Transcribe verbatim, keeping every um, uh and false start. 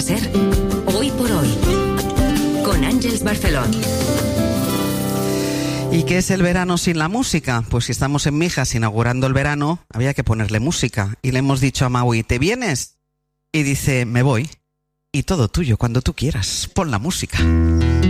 ser Hoy por Hoy, con Àngels Barceló. ¿Y qué es el verano sin la música? Pues si estamos en Mijas inaugurando el verano, había que ponerle música. Y le hemos dicho a Maui, ¿te vienes? Y dice, me voy. Y todo tuyo, cuando tú quieras. Pon la música.